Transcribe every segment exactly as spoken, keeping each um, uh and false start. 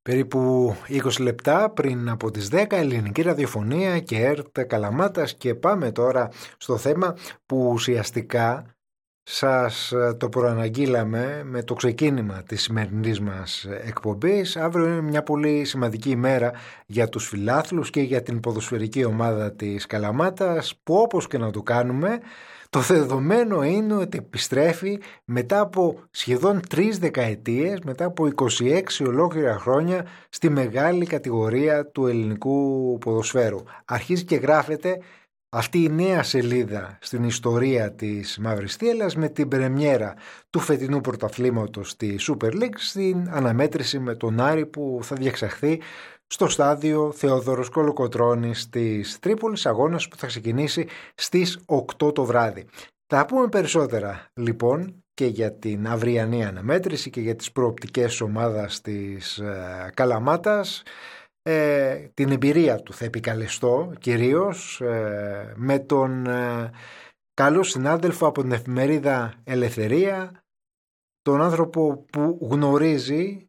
Περίπου είκοσι λεπτά πριν από τις δέκα, ελληνική ραδιοφωνία και ΕΡΤ Καλαμάτας, και πάμε τώρα στο θέμα που ουσιαστικά σας το προαναγγείλαμε με το ξεκίνημα της σημερινής μας εκπομπής. Αύριο είναι μια πολύ σημαντική ημέρα για τους φιλάθλους και για την ποδοσφαιρική ομάδα της Καλαμάτας, που όπως και να το κάνουμε, το δεδομένο είναι ότι επιστρέφει μετά από σχεδόν τρεις δεκαετίες, μετά από είκοσι έξι ολόκληρα χρόνια, στη μεγάλη κατηγορία του ελληνικού ποδοσφαίρου. Αρχίζει και γράφεται αυτή η νέα σελίδα στην ιστορία της Μαύρης Θύελλας με την πρεμιέρα του φετινού πρωταθλήματος στη Super League, στην αναμέτρηση με τον Άρη που θα διεξαχθεί στο στάδιο Θεόδωρος Κολοκοτρώνης της Τρίπολης, αγώνας που θα ξεκινήσει στις οκτώ το βράδυ. Θα πούμε περισσότερα λοιπόν και για την αυριανή αναμέτρηση και για τις προοπτικές ομάδας της ε, Καλαμάτας. Ε, την εμπειρία του θα επικαλεστώ κυρίως ε, με τον ε, καλό συνάδελφο από την εφημερίδα Ελευθερία, τον άνθρωπο που γνωρίζει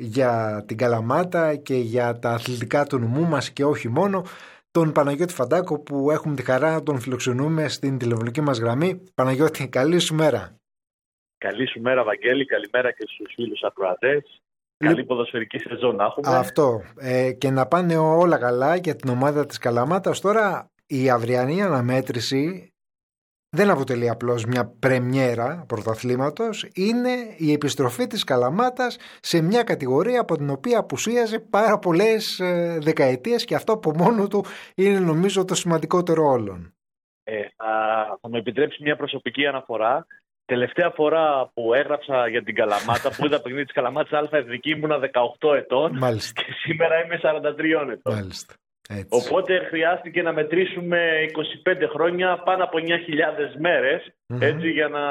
για την Καλαμάτα και για τα αθλητικά του νομού μας και όχι μόνο, τον Παναγιώτη Φαντάκο, που έχουμε τη χαρά να τον φιλοξενούμε στην τηλεφωνική μας γραμμή. Παναγιώτη, καλή σου μέρα. Καλή σου μέρα, Βαγγέλη, καλημέρα και στους φίλους ακροατές. Καλή ποδοσφαιρική σεζόν να έχουμε. Αυτό. Ε, και να πάνε όλα καλά για την ομάδα της Καλαμάτας. Τώρα η αυριανή αναμέτρηση δεν αποτελεί απλώς μια πρεμιέρα πρωταθλήματος. Είναι η επιστροφή της Καλαμάτας σε μια κατηγορία από την οποία απουσίαζε πάρα πολλές ε, δεκαετίες, και αυτό από μόνο του είναι νομίζω το σημαντικότερο όλων. Ε, θα, θα μου επιτρέψει μια προσωπική αναφορά. Τελευταία φορά που έγραψα για την Καλαμάτα, που είδα παιχνίδι της Καλαμάτας Α' Εθνική, ήμουνα δεκαοκτώ ετών. Μάλιστα. Και σήμερα είμαι σαράντα τρία ετών. Μάλιστα. Έτσι. Οπότε χρειάστηκε να μετρήσουμε είκοσι πέντε χρόνια, πάνω από εννιά χιλιάδες μέρες, mm-hmm. έτσι, για να,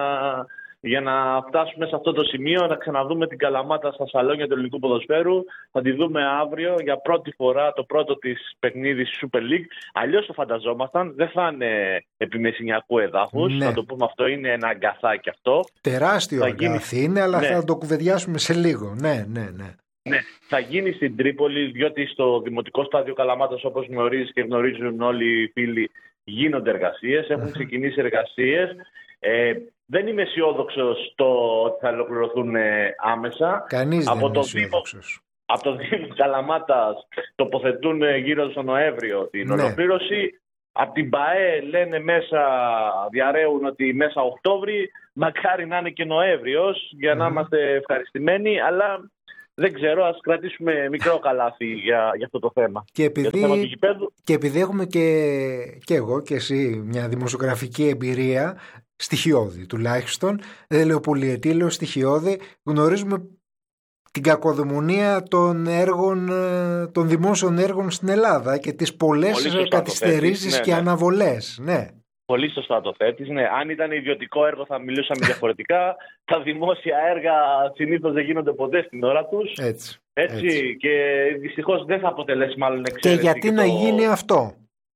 για να φτάσουμε σε αυτό το σημείο, να ξαναδούμε την Καλαμάτα στα σαλόνια του ελληνικού ποδοσφαίρου. Θα τη δούμε αύριο για πρώτη φορά, το πρώτο της παιχνίδι στη Super League. Αλλιώς το φανταζόμασταν, δεν θα είναι επί μεσηνιακού εδάφους. Ναι. Θα το πούμε αυτό, είναι ένα αγκαθάκι αυτό. Τεράστιο αγκάθι γίνει... είναι, αλλά ναι. θα το κουβεντιάσουμε σε λίγο. Ναι, ναι, ναι. Ναι, θα γίνει στην Τρίπολη, διότι στο Δημοτικό Στάδιο Καλαμάτας, όπως γνωρίζεις και γνωρίζουν όλοι οι φίλοι, γίνονται εργασίες, έχουν ξεκινήσει εργασίες. Ε, δεν είμαι αισιόδοξος το ότι θα ολοκληρωθούν άμεσα. Κανείς από δεν το είναι αισιόδοξος. Από το Δήμο Καλαμάτας τοποθετούν γύρω στο Νοέμβριο την ναι. ολοκλήρωση. Από την ΠΑΕ λένε μέσα, διαρρέουν ότι μέσα Οκτώβρη, μακάρι να είναι και Νοέμβριος για να mm. είμαστε ευχαριστημένοι, αλλά... Δεν ξέρω, ας κρατήσουμε μικρό καλάθι για, για αυτό το θέμα. Και επειδή, για το θέμα του και επειδή έχουμε και, και εγώ και εσύ μια δημοσιογραφική εμπειρία στοιχειώδη τουλάχιστον, δεν λέω πολυετή, λέω στοιχειώδη, γνωρίζουμε την κακοδαιμονία των έργων, των δημόσιων έργων στην Ελλάδα και τις πολλές καθυστερήσεις ναι, και ναι. αναβολές. Ναι. Πολύ σωστά το θέτεις. Ναι, αν ήταν ιδιωτικό έργο θα μιλούσαμε διαφορετικά. Τα δημόσια έργα συνήθως δεν γίνονται ποτέ στην ώρα τους. Έτσι, έτσι, έτσι. Και δυστυχώς δεν θα αποτελέσει μάλλον εξαίρεση. Και γιατί και να το... γίνει αυτό.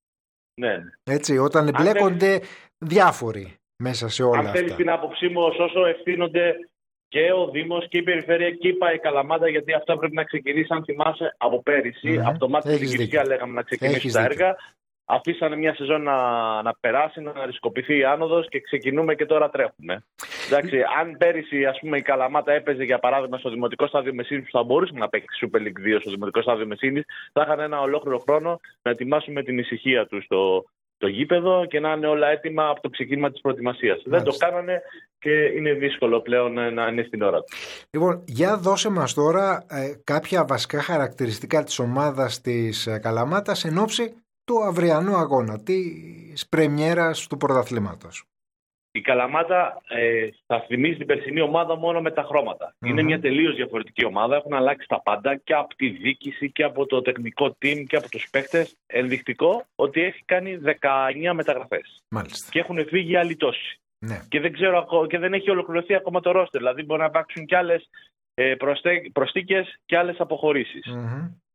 Ναι. Έτσι, όταν εμπλέκονται θέλεις... διάφοροι μέσα σε όλα αν αυτά. Αν θέλεις την άποψή μου, όσο ευθύνονται και ο Δήμος και η Περιφέρεια και η ΠΑΕ Καλαμάτα, γιατί αυτά πρέπει να ξεκινήσει, αν θυμάσαι, από πέρυσι. Mm-hmm. Από το μάτι της Κυριακή λέγαμε να ξεκινήσουν τα έργα. Δίκιο. Αφήσανε μια σεζόν να, να περάσει, να ρισκοποιηθεί η άνοδος και ξεκινούμε και τώρα τρέχουμε. Εντάξει, αν πέρυσι ας πούμε, η Καλαμάτα έπαιζε για παράδειγμα στο Δημοτικό Στάδιο Μεσίνης, που θα μπορούσαμε να παίξει Super League δύο στο Δημοτικό Στάδιο Μεσίνης, θα είχαν ένα ολόκληρο χρόνο να ετοιμάσουμε την ησυχία του στο το γήπεδο και να είναι όλα έτοιμα από το ξεκίνημα της προετοιμασίας. Δεν το κάνανε και είναι δύσκολο πλέον να είναι στην ώρα του. Λοιπόν, για δώσε μας τώρα ε, κάποια βασικά χαρακτηριστικά της ομάδας της ε, Καλαμάτας εν ώψη του αυριανού αγώνα, της πρεμιέρας του πρωταθλήματος. Η Καλαμάτα ε, θα θυμίζει την περσινή ομάδα μόνο με τα χρώματα. Mm-hmm. Είναι μια τελείως διαφορετική ομάδα. Έχουν αλλάξει τα πάντα και από τη διοίκηση και από το τεχνικό team και από τους παίκτες. Ενδεικτικό ότι έχει κάνει δεκαεννιά μεταγραφές. Μάλιστα. Και έχουν φύγει άλλοι τόσοι. Ναι. Και, δεν ξέρω, και δεν έχει ολοκληρωθεί ακόμα το ρόστερ. Δηλαδή μπορεί να υπάρξουν και άλλες ε, προσθήκες και άλλες αποχωρήσεις. Mm-hmm.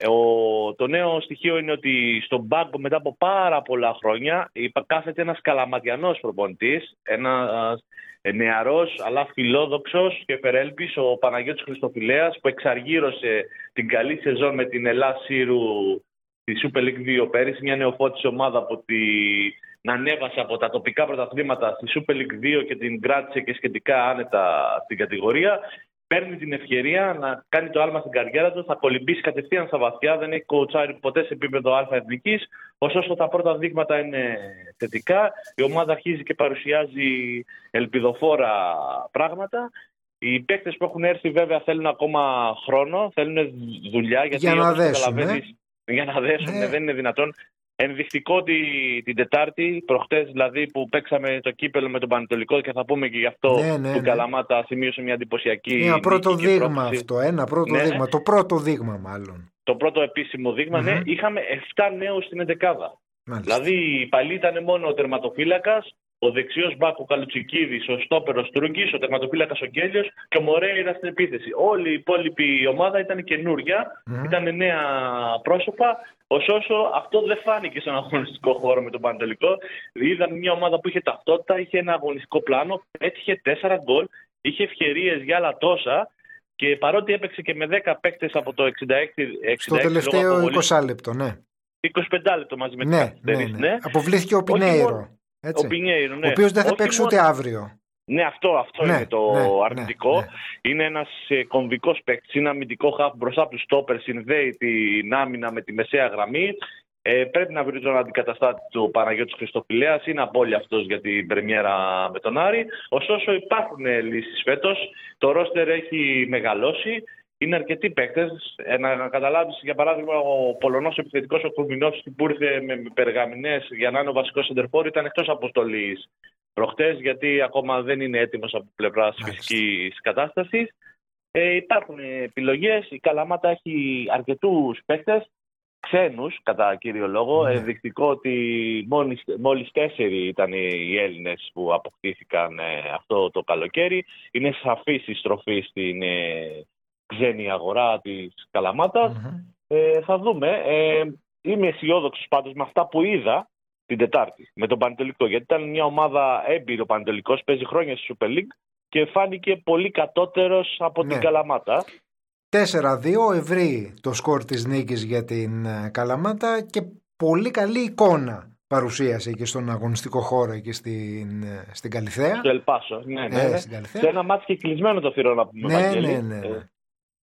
Ο, το νέο στοιχείο είναι ότι στον πάγκο μετά από πάρα πολλά χρόνια κάθεται ένας καλαματιανός προπονητής, ένας νεαρός αλλά φιλόδοξος και φερέλπης, ο Παναγιώτης Χριστοφυλέας, που εξαργύρωσε την καλή σεζόν με την Ελλάς Σύρου στη Super League δύο πέρυσι, μια νεοφώτιση ομάδα από την ανέβασε από τα τοπικά πρωταθλήματα στη Super League δύο και την κράτησε και σχετικά άνετα στην κατηγορία. Παίρνει την ευκαιρία να κάνει το άλμα στην καριέρα του, θα κολυμπήσει κατευθείαν στα βαθιά, δεν έχει κοουτσάρει ποτέ σε επίπεδο Α εθνικής. Ωστόσο τα πρώτα δείγματα είναι θετικά. Η ομάδα αρχίζει και παρουσιάζει ελπιδοφόρα πράγματα. Οι παίκτες που έχουν έρθει βέβαια θέλουν ακόμα χρόνο, θέλουν δουλειά. Γιατί για να δέσουν. Για να δέσουν, ναι. Δεν είναι δυνατόν. Ενδεικτικό ότι την Τετάρτη, προχτές δηλαδή που παίξαμε το κύπελο με τον Πανετολικό, και θα πούμε και γι' αυτό, ναι, ναι, που ναι. Καλαμάτα σημείωσε μια εντυπωσιακή. Ένα πρώτο δείγμα αυτό. Ένα πρώτο ναι. δείγμα. Το πρώτο δείγμα, μάλλον. Το πρώτο επίσημο δείγμα, mm-hmm. ναι. Είχαμε επτά νέους στην εντεκάδα. Μάλιστα. Δηλαδή η παλή ήταν μόνο ο τερματοφύλακας, ο δεξιός μπακ ο Καλουτσικίδης, ο στόπερος Τρούγκης, ο τερματοφύλακας ο Γκέλιος και ο Μορέιρα στην επίθεση. Όλη η υπόλοιπη ομάδα ήταν καινούρια, mm-hmm. ήταν νέα πρόσωπα. Ωστόσο, αυτό δεν φάνηκε στον αγωνιστικό χώρο με τον Πανετολικό. Είδαμε μια ομάδα που είχε ταυτότητα, είχε ένα αγωνιστικό πλάνο, έτυχε τέσσερα γκολ, είχε ευκαιρίες για άλλα τόσα και παρότι έπαιξε και με δέκα παίκτες από το εξήντα έξι εξήντα έξι. Στο τελευταίο είκοσι λεπτό, ναι. είκοσι πέντε λεπτό μαζί με ναι, τις καθυστερήσεις, ναι, ναι. ναι. Αποβλήθηκε ο Πινέιρο. Ο Πινέιρο, ναι. Ο οποίος δεν θα παίξει ούτε μόνο... αύριο. Ναι, αυτό, αυτό ναι, είναι το ναι, αρνητικό. Ναι, ναι. Είναι ένας ε, κομβικός παίκτης, είναι αμυντικό χαφ μπροστά από τους στόπερ, συνδέει την άμυνα με τη μεσαία γραμμή. Ε, πρέπει να βρει τον αντικαταστάτη του Παναγιώτης Χριστοφυλέας, είναι απώλεια αυτός για την πρεμιέρα με τον Άρη. Ωστόσο υπάρχουν λύσεις φέτος, το ρόστερ έχει μεγαλώσει. Είναι αρκετοί παίκτες. Ε, να καταλάβεις, για παράδειγμα, ο Πολωνός επιθετικός ο Κουρμινόφσκι που ήρθε με περγαμηνές για να είναι ο βασικός σεντερφόρ ήταν εκτός αποστολής προχτές, γιατί ακόμα δεν είναι έτοιμος από πλευράς φυσικής κατάστασης. Ε, υπάρχουν επιλογές. Η Καλαμάτα έχει αρκετούς παίκτες, ξένους κατά κύριο λόγο. Mm. Ενδεικτικό ότι μόλις, μόλις τέσσερι ήταν οι Έλληνες που αποκτήθηκαν ε, αυτό το καλοκαίρι. Είναι σαφής η στροφή στην ε, ξένη αγορά της Καλαμάτας. Mm-hmm. Ε, θα δούμε. Ε, είμαι αισιόδοξος πάντως με αυτά που είδα την Τετάρτη με τον Πανετολικό, γιατί ήταν μια ομάδα έμπειρη ο Πανετολικός, παίζει χρόνια στη Super League και φάνηκε πολύ κατώτερος από ναι. την Καλαμάτα. τέσσερα δύο ευρύ το σκορ της νίκης για την Καλαμάτα και πολύ καλή εικόνα παρουσίασε και στον αγωνιστικό χώρο και στην, στην Καλυθέα. Στο Ελπάσο, ναι, ναι, ναι. Σε ένα μάτι και κλεισμένο το θηρόν να πούμε. Ναι, ναι, ναι, ναι. Ε,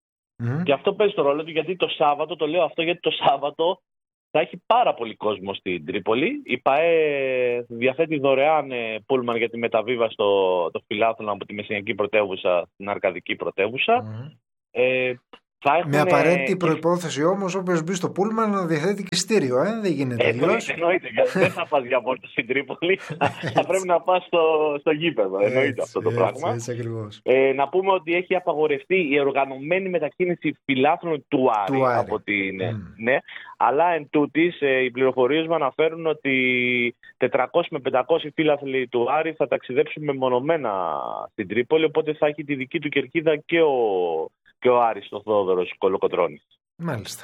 mm. Και αυτό παίζει το ρόλο του, γιατί το Σάββατο, το λέω αυτό γιατί το Σάββατο θα έχει πάρα πολύ κόσμο στην Τρίπολη. Η ΠΑΕ διαθέτει δωρεάν πούλμαν για τη μεταβίβαση στο το φιλάθλο από τη Μεσσηνιακή πρωτεύουσα στην Αρκαδική πρωτεύουσα. Mm. Ε, θα έχουν... Με απαραίτητη προϋπόθεση όμως, όποιος μπει στο πούλμαν να διαθέτει και στήριο, ε? Δεν γίνεται αλλιώς. Ε, εννοείται, γιατί δεν θα πας για βόλτα στην Τρίπολη, θα πρέπει να πας στο, στο γήπεδο, εννοείται έτσι, αυτό το έτσι, πράγμα. Έτσι, ακριβώς. Ε, να πούμε ότι έχει απαγορευτεί η οργανωμένη μετακίνηση φιλάθλων του Άρη, του Άρη. Από την, mm. ναι, αλλά εν τούτης, ε, οι πληροφορίες μου αναφέρουν ότι τετρακόσιοι με πεντακόσιοι φίλαθλοι του Άρη θα ταξιδέψουν μεμονωμένα στην Τρίπολη, οπότε θα έχει τη δική του κερκίδα και ο και ο Άρης ο Θόδωρος Κολοκοτρώνης. Μάλιστα.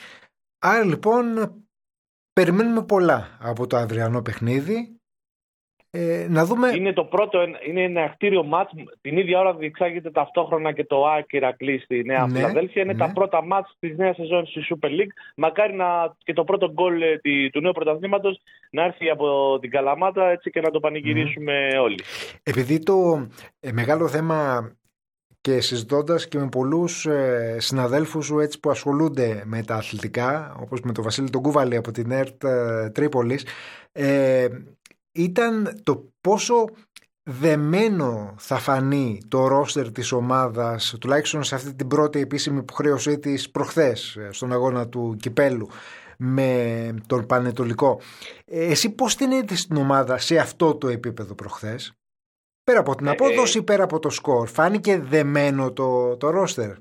Άρα λοιπόν περιμένουμε πολλά από το αυριανό παιχνίδι. Ε, να δούμε... Είναι το πρώτο, είναι ένα ακτήριο μάτς. Την ίδια ώρα διεξάγεται ταυτόχρονα και το ΑΕΚ Ηρακλής στη Νέα ναι, Φιλαδέλφια. Είναι ναι. τα πρώτα μάτς της νέας σεζόν στη Super League. Μακάρι να, και το πρώτο γκολ του νέου πρωταθλήματος να έρθει από την Καλαμάτα, έτσι, και να το πανηγυρίσουμε mm. όλοι. Επειδή το ε, μεγάλο θέμα, και συζητώντας και με πολλούς ε, συναδέλφους σου έτσι που ασχολούνται με τα αθλητικά, όπως με τον Βασίλη τον Κούβαλη από την ΕΡΤ ε, Τρίπολης, ε, ήταν το πόσο δεμένο θα φανεί το ρόστερ της ομάδας, τουλάχιστον σε αυτή την πρώτη επίσημη υποχρέωσή της προχθές στον αγώνα του Κυπέλου με τον Πανετολικό. Ε, εσύ πώς την είδες στην ομάδα σε αυτό το επίπεδο προχθές? Πέρα από την απόδοση, ε, πέρα από το σκορ, φάνηκε δεμένο το, το ρόστερ?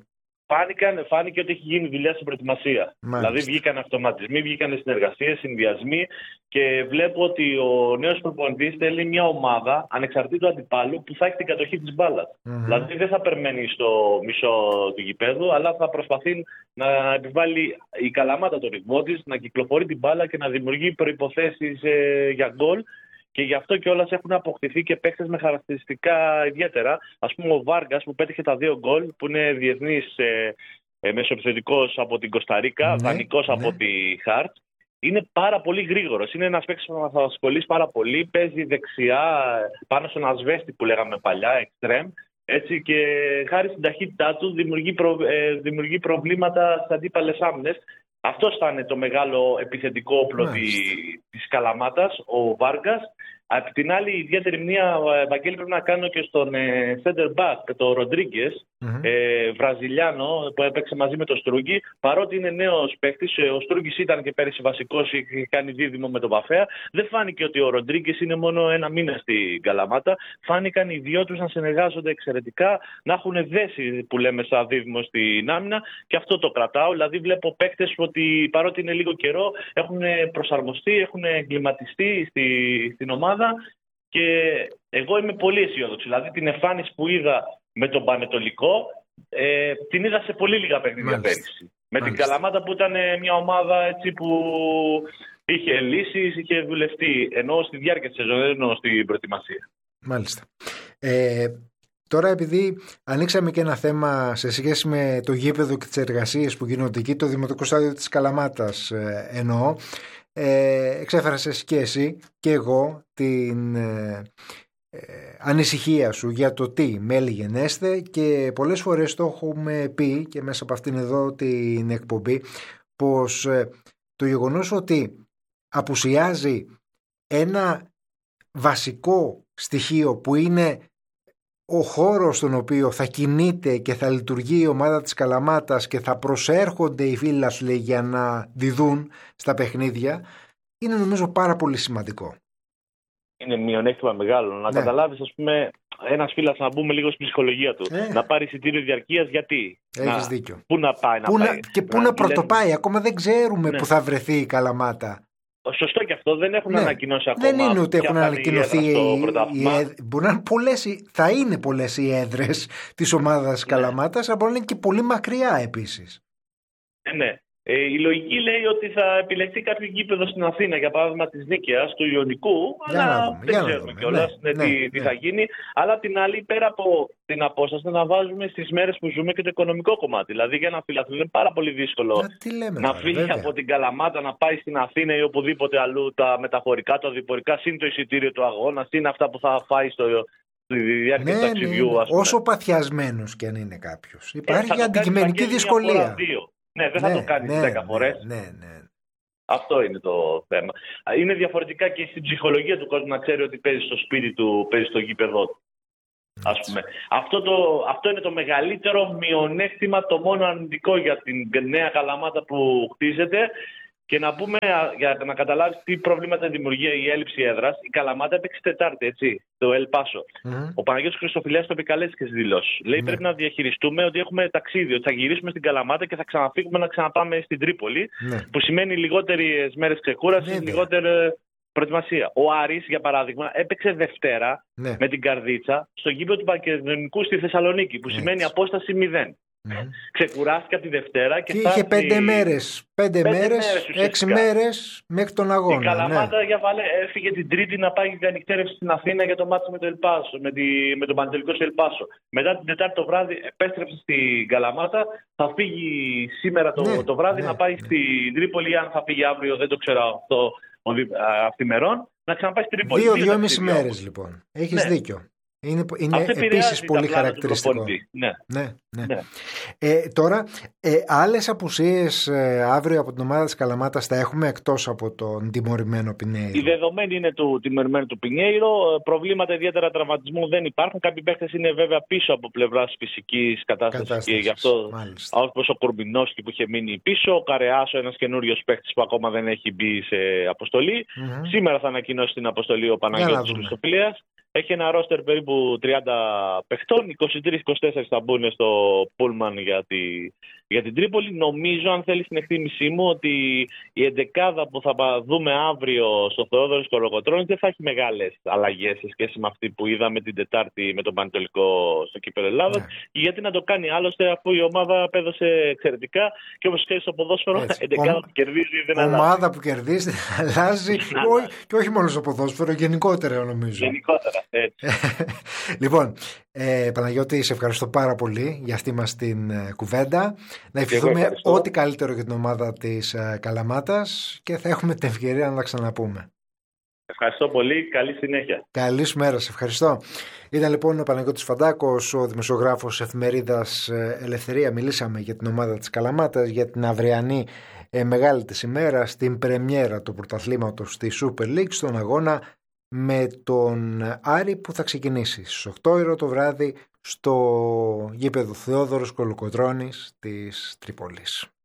Φάνηκαν, φάνηκε ότι έχει γίνει δουλειά στην προετοιμασία. Μάλιστα. Δηλαδή βγήκαν αυτοματισμοί, βγήκαν συνεργασίες, συνδυασμοί και βλέπω ότι ο νέος προπονητής θέλει μια ομάδα ανεξαρτήτου αντιπάλου που θα έχει την κατοχή της μπάλας. Mm-hmm. Δηλαδή δεν θα περιμένει στο μισό του γηπέδου, αλλά θα προσπαθεί να επιβάλλει η Καλαμάτα το ρυθμό της, να κυκλοφορεί την μπάλα και να δημιουργεί προϋποθέσεις ε, για γκολ. Και γι' αυτό κιόλας έχουν αποκτηθεί και παίκτες με χαρακτηριστικά ιδιαίτερα. Ας πούμε ο Βάργας που πέτυχε τα δύο γκολ, που είναι διεθνής ε, ε, μεσοεπιθετικός από την Κοσταρίκα, ναι, δανεικός ναι. από τη Χάρτ. Είναι πάρα πολύ γρήγορος. Είναι ένας παίκτης που θα ασχολείς πάρα πολύ. Παίζει δεξιά πάνω στον ασβέστη που λέγαμε παλιά, εξτρέμ. Έτσι, και χάρη στην ταχύτητά του δημιουργεί, προ, ε, δημιουργεί προβλήματα στις αντίπαλες άμυνες. Αυτό θα είναι το μεγάλο επιθετικό όπλο της Καλαμάτας, ο Βάργας. Απ' την άλλη, ιδιαίτερη μνήμα, Βαγγέλη, πρέπει να κάνω και στον ε, center back, τον Ροντρίγκες, mm-hmm. ε, Βραζιλιάνο, που έπαιξε μαζί με τον Στρούγκη. Παρότι είναι νέος παίκτης, ο Στρούγκης ήταν και πέρυσι βασικός, είχε κάνει δίδυμο με τον Παφέα. Δεν φάνηκε ότι ο Ροντρίγκες είναι μόνο ένα μήνα στην Καλαμάτα. Φάνηκαν οι δυο τους να συνεργάζονται εξαιρετικά, να έχουν δέσει που λέμε σαν δίδυμο στην άμυνα και αυτό το κρατάω. Δηλαδή, βλέπω παίκτες ότι παρότι είναι λίγο καιρό έχουν προσαρμοστεί, έχουν εγκληματιστεί στη, στην ομάδα. Και εγώ είμαι πολύ αισιόδοξη. Δηλαδή την εμφάνιση που είδα με τον Πανετολικό ε, την είδα σε πολύ λίγα παιχνίδια πέρυσι. Με Μάλιστα. την Καλαμάτα που ήταν μια ομάδα έτσι που είχε λύσεις, είχε δουλευτεί. Ενώ στη διάρκεια της σεζόν, ενώ στην προετοιμασία. Μάλιστα. Ε, τώρα επειδή ανοίξαμε και ένα θέμα σε σχέση με το γήπεδο και τις εργασίες που γίνονται εκεί, το Δημοτικό Στάδιο της Καλαμάτας ε, εννοώ. Ε, εξέφρασες και εσύ και εγώ την ε, ε, ανησυχία σου για το τι μέλη γενέστε και πολλές φορές το έχουμε πει και μέσα από αυτήν εδώ την εκπομπή πως ε, το γεγονός ότι απουσιάζει ένα βασικό στοιχείο που είναι ο χώρος στον οποίο θα κινείται και θα λειτουργεί η ομάδα της Καλαμάτας και θα προσέρχονται οι φίλαθλοι για να διδούν στα παιχνίδια, είναι νομίζω πάρα πολύ σημαντικό. Είναι μειονέκτημα μεγάλο. Να ναι. καταλάβεις, ας πούμε, ένας φίλας να μπούμε λίγο στην ψυχολογία του. Ε. Να πάρει εισιτήριο διαρκείας γιατί. Έχεις να... δίκιο. Πού να πάει, να πού πάει. Και πού να, να πρωτοπάει. Λένε... Ακόμα δεν ξέρουμε ναι. πού θα βρεθεί η Καλαμάτα. Σωστό και αυτό, δεν έχουν ναι. ανακοινώσει ακόμα. Δεν είναι ότι έχουν ανακοινωθεί. Οι... Οι... Μπορεί να είναι πολλές, θα είναι πολλές οι έδρες της ομάδας ναι. Καλαμάτας, αλλά μπορεί να είναι και πολύ μακριά επίσης. Ε, ναι. Ε, η λογική λέει ότι θα επιλεχθεί κάποιο γήπεδο στην Αθήνα, για παράδειγμα της Νίκαιας, του Ιωνικού, για αλλά δούμε, δεν ξέρουμε κιόλας ναι, ναι, τι, ναι, τι ναι. θα γίνει. Αλλά την άλλη, πέρα από την απόσταση, να βάζουμε στις μέρες που ζούμε και το οικονομικό κομμάτι. Δηλαδή, για ένα φιλαθλό είναι πάρα πολύ δύσκολο να, λέμε, να φύγει βέβαια. από την Καλαμάτα, να πάει στην Αθήνα ή οπουδήποτε αλλού τα μεταφορικά, τα διπορικά, συν το εισιτήριο του αγώνα, συν αυτά που θα φάει στο. Στη διάρκεια ναι, του ταξιδιού, ναι. Όσο παθιασμένος και αν είναι κάποιος. Υπάρχει ε, αντικειμενική δυσκολία. Ναι, δεν θα ναι, το κάνει ναι, δέκα φορές. Ναι, ναι, ναι. Αυτό είναι το θέμα. Είναι διαφορετικά και στην ψυχολογία του κόσμου να ξέρει ότι παίζει στο σπίτι του, παίζει στο γήπεδό του. Ας πούμε. Αυτό, το, αυτό είναι το μεγαλύτερο μειονέκτημα, το μόνο αρνητικό για την νέα Καλαμάτα που χτίζεται. Και να πούμε, για να καταλάβεις τι προβλήματα δημιουργεί η έλλειψη έδρας, η Καλαμάτα έπαιξε Τετάρτη, έτσι, το Ελ Πάσο. Mm-hmm. Ο Παναγιώτης Χριστοφυλιάς το επικαλέσει και στις δηλώσεις. Λέει: mm-hmm. πρέπει να διαχειριστούμε ότι έχουμε ταξίδι, ότι θα γυρίσουμε στην Καλαμάτα και θα ξαναφύγουμε να ξαναπάμε στην Τρίπολη. Mm-hmm. Που σημαίνει λιγότερες μέρες ξεκούρασης, mm-hmm. λιγότερη προετοιμασία. Ο Άρης, για παράδειγμα, έπαιξε Δευτέρα mm-hmm. με την Καρδίτσα στο γήπεδο του Μακεδονικού στη Θεσσαλονίκη, που mm-hmm. σημαίνει απόσταση μηδέν. Mm-hmm. Ξεκουράστηκα τη Δευτέρα και, και είχε πέντε μέρες, πέντε, πέντε μέρες, έξι μέρες μέχρι τον αγώνα. Η Καλαμάτα ναι. για βάλε, έφυγε την Τρίτη να πάει για νυχτέρευση στην Αθήνα για το μάτσο με το Ελπάσο, με, τη, με τον Πανετολικό στο Ελπάσο. Μετά την Τετάρτη το βράδυ επέστρεψε στην Καλαμάτα. Θα φύγει σήμερα το, ναι, το βράδυ ναι, να πάει ναι. στην Τρίπολη. Αν θα φύγει αύριο, δεν το ξέρω αυτό αυθημερών. Να ξαναπάει στην Τρίπολη. Δύο, δύο μισή μέρες λοιπόν. Έχεις ναι. δίκιο. Είναι, είναι επίσης πολύ χαρακτηριστικό. Ναι. Ναι, ναι. Ναι. Ε, τώρα, ε, άλλες απουσίες ε, αύριο από την ομάδα της Καλαμάτας θα έχουμε εκτός από τον τιμωρημένο Πινέιρο. Η δεδομένη είναι του τιμωρημένου του Πινέιρο. Προβλήματα ιδιαίτερα τραυματισμού δεν υπάρχουν. Κάποιοι παίχτες είναι βέβαια πίσω από πλευράς φυσικής κατάστασης. κατάστασης. Και γι' αυτό, όπως ο Κουρμπινόσκι που είχε μείνει πίσω, ο Καρεάσο, ένας καινούριος παίχτης που ακόμα δεν έχει μπει σε αποστολή. Mm-hmm. Σήμερα θα ανακοινώσει την αποστολή ο Παναγιώτης Χριστοφυλίας. Έχει ένα ρόστερ περίπου τριάντα παιχτών, είκοσι τρία είκοσι τέσσερα θα μπουν στο Πούλμαν για, τη, για την Τρίπολη. Νομίζω, αν θέλει την εκτίμησή μου, ότι η εντεκάδα που θα δούμε αύριο στο Θεόδωρος Κολοκοτρώνης δεν θα έχει μεγάλες αλλαγές σε σχέση με αυτή που είδαμε την Τετάρτη με τον Πανετολικό στο Κύπελλο Ελλάδας. Yeah. Γιατί να το κάνει άλλωστε, αφού η ομάδα απέδωσε εξαιρετικά και όπως ξέρεις στο ποδόσφαιρο, εντεκάδα Ο... που κερδίζει δεν αλλάζει. Ομάδα που κερδίζει δεν αλλάζει και όχι μόνο στο ποδόσφαιρο, γενικότερα νομίζω. Γενικότερα. Έτσι. Λοιπόν, ε, Παναγιώτη, σε ευχαριστώ πάρα πολύ για αυτή μας την ε, κουβέντα. Να ευχηθούμε ό,τι καλύτερο για την ομάδα της ε, Καλαμάτας και θα έχουμε την ευκαιρία να τα ξαναπούμε. Ευχαριστώ πολύ. Καλή συνέχεια. Καλή σου μέρα. Σε ευχαριστώ. Ήταν λοιπόν ο Παναγιώτης Φαντάκος, ο δημοσιογράφος εφημερίδας Ελευθερία. Μιλήσαμε για την ομάδα της Καλαμάτας, για την αυριανή ε, μεγάλη της ημέρα, στην πρεμιέρα του πρωταθλήματος στη Super League, στον αγώνα με τον Άρη που θα ξεκινήσει στις οκτώ η ώρα το βράδυ στο γήπεδο Θεόδωρος Κολοκοτρώνης της Τρίπολης.